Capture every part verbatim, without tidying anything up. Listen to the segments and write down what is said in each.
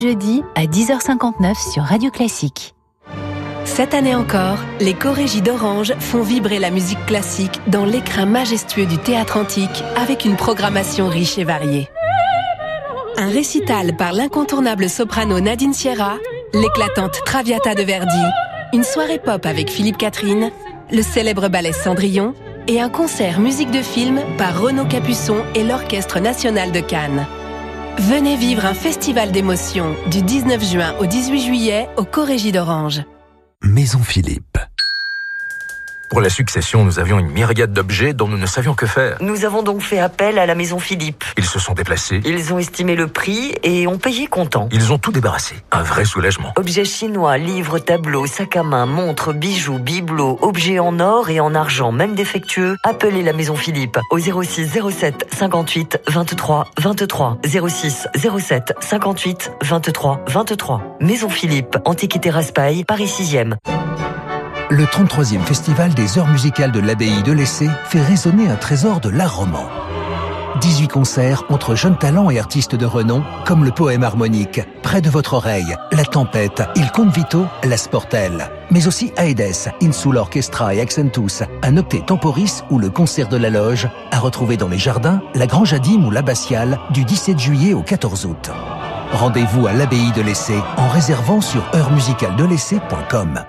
Jeudi à dix heures cinquante-neuf sur Radio Classique. Cette année encore, les chorégies d'Orange font vibrer la musique classique dans l'écrin majestueux du Théâtre Antique avec une programmation riche et variée. Un récital par l'incontournable soprano Nadine Sierra, l'éclatante Traviata de Verdi, une soirée pop avec Philippe Catherine, le célèbre ballet Cendrillon et un concert musique de film par Renaud Capuçon et l'Orchestre National de Cannes. Venez vivre un festival d'émotions du dix-neuf juin au dix-huit juillet aux chorégies d'Orange. Maison Philippe. Pour la succession, nous avions une myriade d'objets dont nous ne savions que faire. Nous avons donc fait appel à la Maison Philippe. Ils se sont déplacés. Ils ont estimé le prix et ont payé comptant. Ils ont tout débarrassé. Un vrai soulagement. Objets chinois, livres, tableaux, sacs à main, montres, bijoux, bibelots, objets en or et en argent, même défectueux. Appelez la Maison Philippe au zéro six zéro sept cinquante-huit vingt-trois vingt-trois. zéro six zéro sept cinquante-huit vingt-trois vingt-trois. Maison Philippe, Antiquité Raspail, Paris sixième. Le trente-troisième Festival des Heures Musicales de l'Abbaye de Lessay fait résonner un trésor de l'art roman. dix-huit concerts entre jeunes talents et artistes de renom, comme le poème harmonique, Près de votre oreille, La Tempête, Il Conte Vito, La Sportelle. Mais aussi Aedes, Insul Orchestra et Accentus, un octet temporis ou le concert de la loge, à retrouver dans les jardins, la Grange Adim ou l'Abbatiale, du dix-sept juillet au quatorze août. Rendez-vous à l'Abbaye de Lessay en réservant sur heures musicales de lessay point com.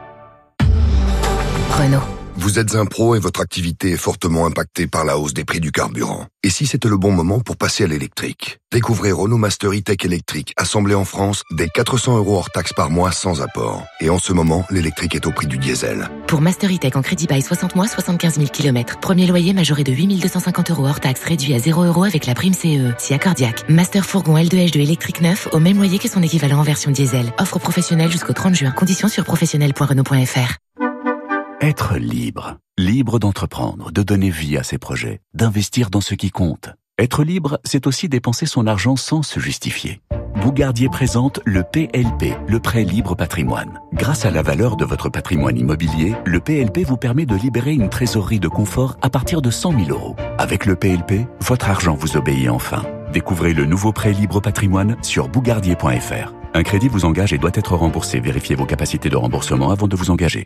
Renault. Vous êtes un pro et votre activité est fortement impactée par la hausse des prix du carburant. Et si c'était le bon moment pour passer à l'électrique? Découvrez Renault Master E-Tech électrique, assemblé en France, dès quatre cents euros hors taxe par mois sans apport. Et en ce moment, l'électrique est au prix du diesel. Pour Master E-Tech en crédit bail soixante mois, soixante-quinze mille kilomètres. Premier loyer majoré de huit mille deux cent cinquante euros hors taxe, réduit à zéro euros avec la prime C E E. Si accordiaque. Master Fourgon L deux H deux électrique neuf au même loyer que son équivalent en version diesel. Offre professionnelle jusqu'au trente juin. Conditions sur professionnel point renault point f r. Être libre. Libre d'entreprendre, de donner vie à ses projets, d'investir dans ce qui compte. Être libre, c'est aussi dépenser son argent sans se justifier. Bougardier présente le P L P, le prêt libre patrimoine. Grâce à la valeur de votre patrimoine immobilier, le P L P vous permet de libérer une trésorerie de confort à partir de cent mille euros. Avec le P L P, votre argent vous obéit enfin. Découvrez le nouveau prêt libre patrimoine sur bougardier point f r. Un crédit vous engage et doit être remboursé. Vérifiez vos capacités de remboursement avant de vous engager.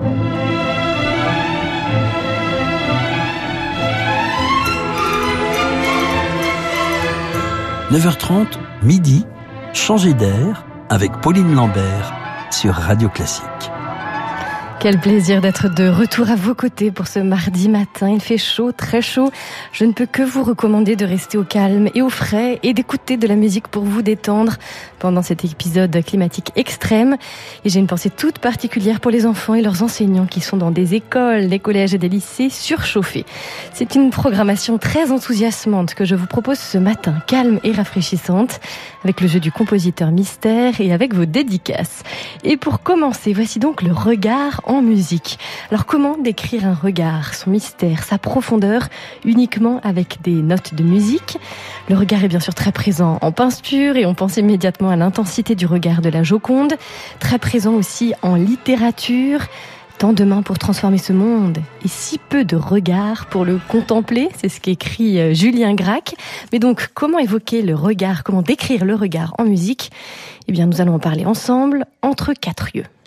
neuf heures trente, midi, changer d'air avec Pauline Lambert sur Radio Classique. Quel plaisir d'être de retour à vos côtés pour ce mardi matin. Il fait chaud, très chaud. Je ne peux que vous recommander de rester au calme et au frais et d'écouter de la musique pour vous détendre pendant cet épisode climatique extrême. Et j'ai une pensée toute particulière pour les enfants et leurs enseignants qui sont dans des écoles, des collèges et des lycées surchauffés. C'est une programmation très enthousiasmante que je vous propose ce matin, calme et rafraîchissante, avec le jeu du compositeur mystère et avec vos dédicaces. Et pour commencer, voici donc le regard en musique. Alors comment décrire un regard, son mystère, sa profondeur, uniquement avec des notes de musique? Le regard est bien sûr très présent en peinture et on pense immédiatement à l'intensité du regard de la Joconde, très présent aussi en littérature. Tant de mains pour transformer ce monde et si peu de regards pour le contempler, c'est ce qu'écrit Julien Gracq. Mais donc, comment évoquer le regard, comment décrire le regard en musique? Eh bien, nous allons en parler ensemble entre quatre yeux.